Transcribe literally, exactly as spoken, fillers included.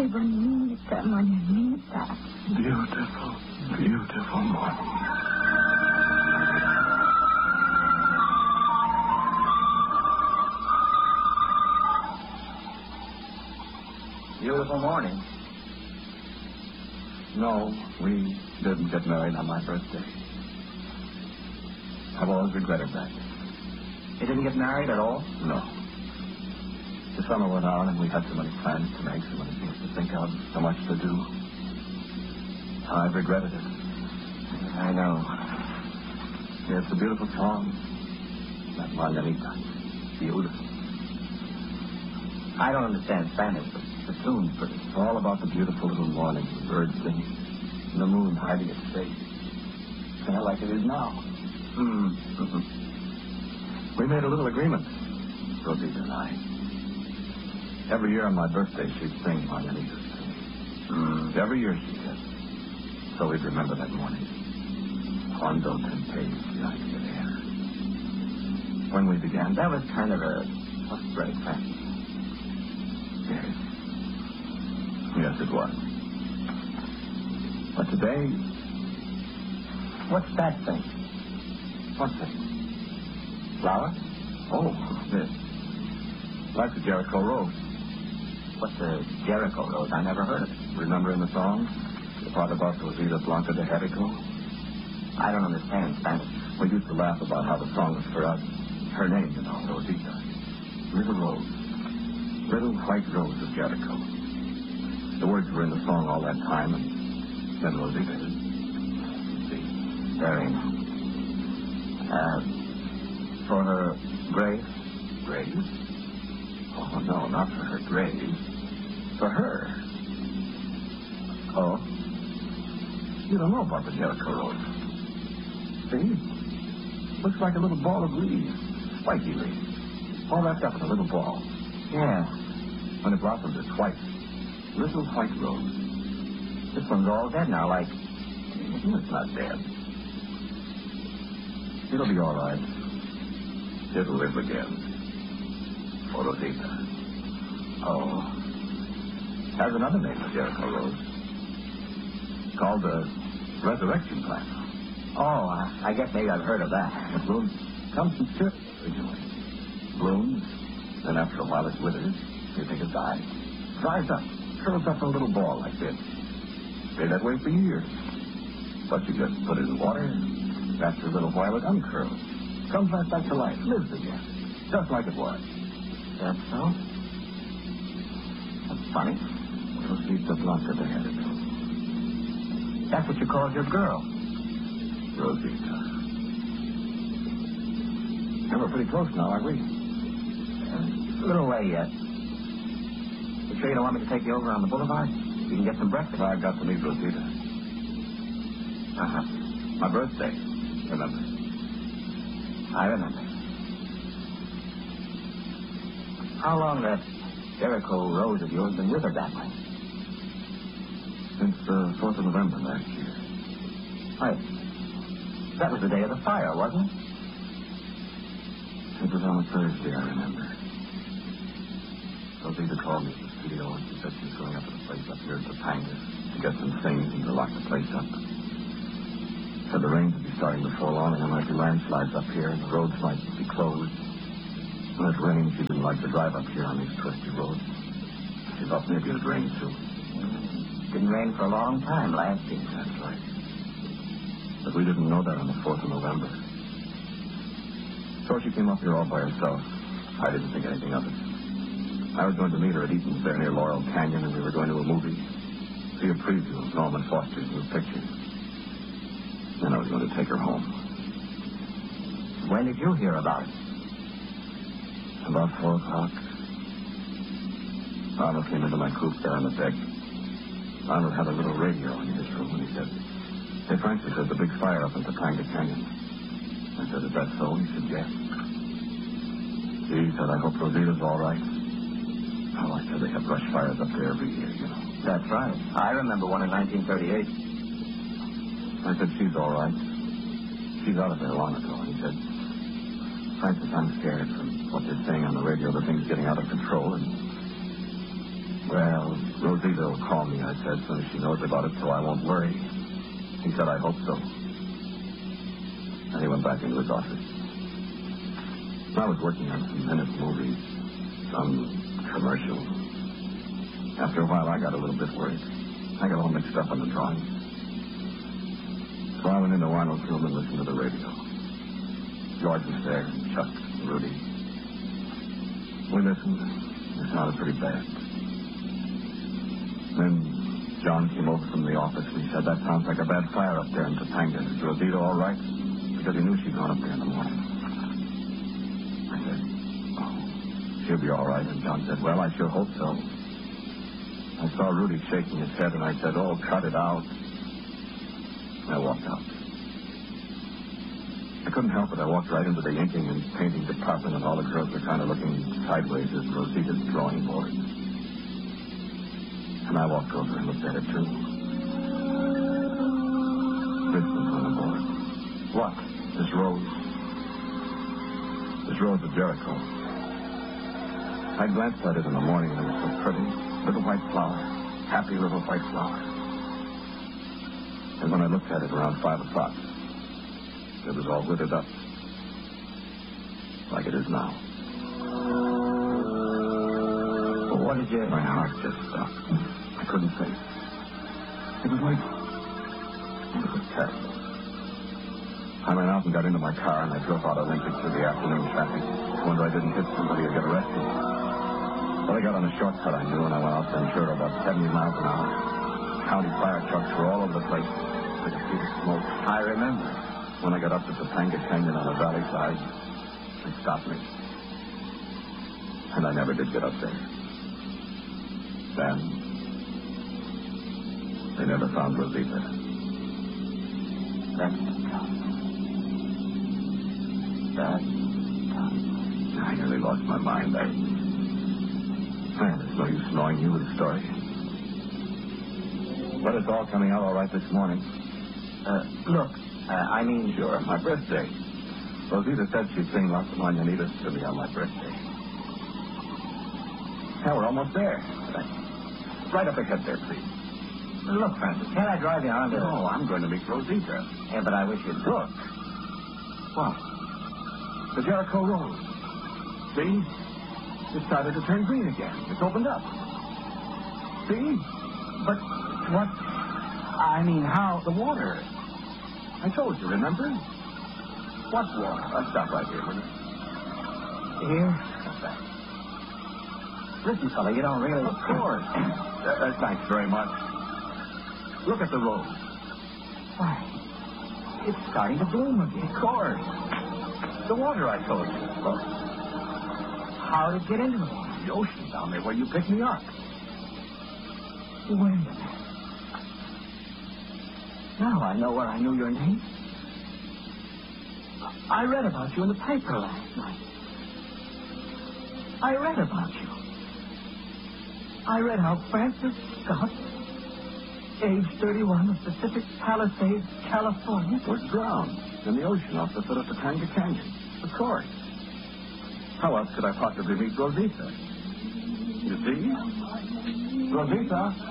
bonita, Marianita. Beautiful, beautiful morning. Beautiful morning. No, we didn't get married on my birthday. I've always regretted that. You didn't get married at all? No. The summer went on and we had so many plans to make, so many things to think of, so much to do. I've regretted it. I know. It's a beautiful song. That Margarita. Beautiful. I don't understand Spanish, but the tune's pretty. It's all about the beautiful little morning, the birds singing, and the moon hiding its face. Kind of like it is now. Hmm. We made a little agreement, Rosita and I. Every year on my birthday, she'd sing Margarita's sing. Hmm. Every year she did. So we'd remember that morning. Cuando te ya querer. When we began, that was kind of a frustrating fancy. Yes. Yes, it was. But today... What's that thing? What thing? Flower? Oh, this. Like the Jericho Rose. What's the Jericho Rose? I never heard of it. Remember in the song? The part about Rosita Blanca de Jericho? I don't understand Spanish. We used to laugh about how the song was for us. Her name, you know, Rosita. Little Rose. Little white rose of Jericho. The words were in the song all that time, and then Rosita is. See? Very nice. Uh, for her grave? Grave? Oh, no, not for her grave. For her. Oh? You don't know about the Jericho Rose. See? Looks like a little ball of leaves. Spiky leaves. All wrapped up in a little ball. Yeah. When it blossoms, it's white. Little white rose. This one's all dead now, like... It's not dead. It'll be all right. It'll live again. For Rosita. Oh. Has another name, the Jericho Rose. Called the Resurrection Plant. Oh, I guess maybe I've heard of that. It blooms. Comes from Syria originally. Blooms. Then after a while it withers. You think it dies. Dries up. Curls up in a little ball like this. Stay that way for years. But you just put it in water. After a little while it uncurls. Comes right back to life. Lives again. Just like it was. That's so? That's funny. Rosita Blanca de Jericho. That's what you called your girl. Rosita. And we're pretty close now, aren't we? A little way yet. You sure you don't want me to take you over on the boulevard? You can get some breakfast. I've got to leave Rosita. Uh-huh. My birthday. Remember? I remember. How long that Jericho Rose of yours been with her that way? Since the fourth of November last year. Right. That was the day of the fire, wasn't it? It was on a Thursday, I remember. Rosita called me to the studio and she said she was going up to the place up here at Topanga to get some things and to lock the place up. Said the rains would be starting before long and there might be landslides up here and the roads might be closed. When it rained, she didn't like to drive up here on these twisty roads. She thought maybe it would rain too. It didn't rain for a long time last year. That's right. But we didn't know that on the fourth of November. So she came up here all by herself. I didn't think anything of it. I was going to meet her at Eaton's there near Laurel Canyon, and we were going to a movie. See a preview of Norman Foster's new picture. Then I was going to take her home. When did you hear about it? About four o'clock. Arnold came into my coop there on the deck. Arnold had a little radio in his room, and he said, "Hey, Francis, there's a big fire up in Topanga Canyon." I said, "Is that so?" He said, "Yes." He said, "I hope Rosita's all right." Oh, I said, they have brush fires up there every year, you know. That's right. I remember one in nineteen thirty-eight. I said, "She's all right. She's out of there long ago." And he said, "Francis, I'm scared from what they're saying on the radio. The thing's getting out of control." And Well, Rosita will call me, I said, as soon as she knows about it, so I won't worry. He said, I hope so. And he went back into his office. I was working on some minute movies, some commercial. After a while, I got a little bit worried. I got all mixed up on the drawings. So I went into Arnold's room and listened to the radio. George was there, and Chuck, and Rudy. We listened. It sounded pretty bad. Then John came over from the office and he said, that sounds like a bad fire up there in Topanga. Is Rosita all right? Because he knew she'd gone up there in the morning. I said, oh, she'll be all right. And John said, well, I sure hope so. I saw Rudy shaking his head and I said, oh, cut it out. And I walked out. I couldn't help it. I walked right into the inking and painting department, and all the girls were kind of looking sideways at Rosita's drawing board. And I walked over and looked at it, too. This was on the board. What? This rose. This rose of Jericho. I glanced at it in the morning, and it was so pretty. Little white flower. Happy little white flower. And when I looked at it around five o'clock, it was all withered up. Like it is now. Well, what did you... My heart just stopped. I couldn't think. It was like... It was terrible. I ran out and got into my car, and I drove out of Lincoln through the afternoon traffic. I wonder I didn't hit somebody or get arrested. But I got on a shortcut, I knew, and I went out Ventura about seventy miles an hour. County fire trucks were all over the place. I could see the smoke. I remember. When I got up to Topanga Canyon on the valley side, they stopped me. And I never did get up there. Then, they never found Rosita. That's tough. That's tough. I nearly lost my mind. I... Man, there's no use knowing you the story. But it's all coming out all right this morning. Uh, look, uh, I mean... Sure, my birthday. Rosita said she'd sing Las Mañanitas to me on my birthday. Yeah, we're almost there. Right up ahead there, please. Look, Francis, can't I drive you on to... No, I'm going to meet Rosita. Yeah, but I wish you'd... Look. What? The Jericho Road. See? It started to turn green again. It's opened up. See? But what... I mean, how... The water. I told you, remember? What water? I'll stop right here, will you? Here? What's that? Listen, fella, you don't really... Of course. uh, thanks very much. Look at the road. Why, it's starting to bloom again. Of course. The water I told you. Look. How did it get into the water? The ocean down there where you picked me up. Wait a minute. Now I know where I knew your name. I read about you in the paper last night. I read about you. I read how Francis Scott, age thirty-one, of Pacific Palisades, California, Was drowned in the ocean off the foot of Topanga Canyon. Of course. How else could I possibly meet Rosita? You see? Rosita?